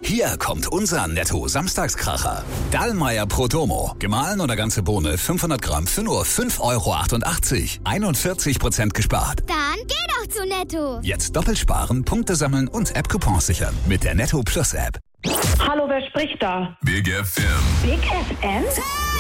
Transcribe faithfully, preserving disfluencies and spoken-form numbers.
Hier kommt unser Netto-Samstagskracher. Dallmayr Prodomo. Gemahlen oder ganze Bohne fünfhundert Gramm für nur fünf Euro achtundachtzig. einundvierzig Prozent gespart. Dann geh doch zu Netto. Jetzt doppelt sparen, Punkte sammeln und App-Coupons sichern. Mit der Netto Plus App. Hallo, wer spricht da? Big F M. Big F M?